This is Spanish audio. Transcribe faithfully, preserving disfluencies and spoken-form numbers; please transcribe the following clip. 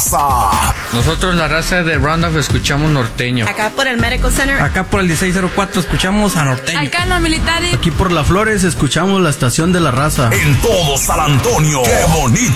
raza. Nosotros, la raza de Roundup, escuchamos norteño. Acá por el Medical Center. Acá por el dieciséis cero cuatro escuchamos a norteño. Acá en los militares. Aquí por las Flores escuchamos la estación de la raza. En todo San Antonio. ¡Qué bonito!